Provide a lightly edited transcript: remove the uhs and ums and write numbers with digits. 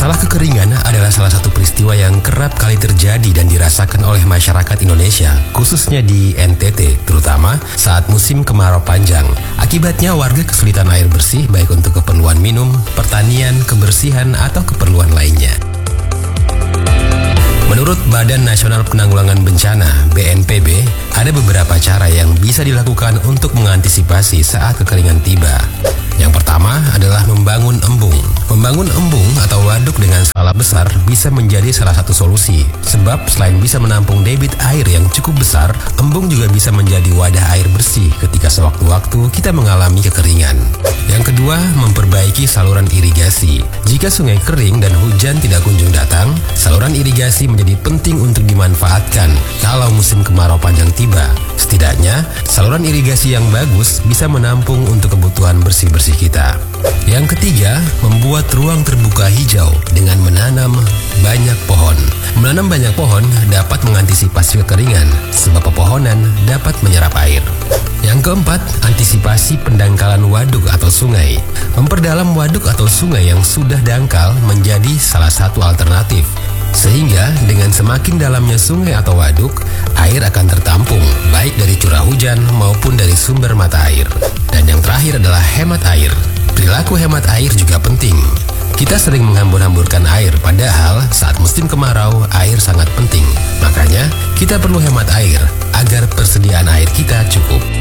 Masalah kekeringan adalah salah satu peristiwa yang kerap kali terjadi dan dirasakan oleh masyarakat Indonesia, khususnya di NTT, terutama saat musim kemarau panjang. Akibatnya warga kesulitan air bersih baik untuk keperluan minum, pertanian, kebersihan, atau keperluan lainnya. Menurut Badan Nasional Penanggulangan Bencana (BNPB), ada beberapa cara yang bisa dilakukan untuk mengantisipasi saat kekeringan tiba. Yang pertama adalah membangun embung. Membangun embung atau waduk dengan skala besar bisa menjadi salah satu solusi. Sebab selain bisa menampung debit air yang cukup besar, embung juga bisa menjadi wadah air bersih ketika sewaktu-waktu kita mengalami kekeringan. Yang kedua, memperbaiki saluran irigasi. Jika sungai kering dan hujan tidak kunjung datang, saluran irigasi menjadi penting untuk dimanfaatkan kalau musim kemarau panjang tiba. Setidaknya, saluran irigasi yang bagus bisa menampung untuk kebutuhan bersih-bersih kita. Yang ketiga, membuat ruang terbuka hijau dengan menanam banyak pohon. Menanam banyak pohon dapat mengantisipasi kekeringan, sebab pepohonan dapat menyerap air. Yang keempat, antisipasi pendangkalan waduk atau sungai. Memperdalam waduk atau sungai yang sudah dangkal menjadi salah satu alternatif. Sehingga dengan semakin dalamnya sungai atau waduk, air akan tertampung baik dari curah hujan maupun dari sumber mata air. Dan yang terakhir adalah hemat air. Perilaku hemat air juga penting. Kita sering menghambur-hamburkan air, padahal saat musim kemarau air sangat penting. Makanya kita perlu hemat air agar persediaan air kita cukup.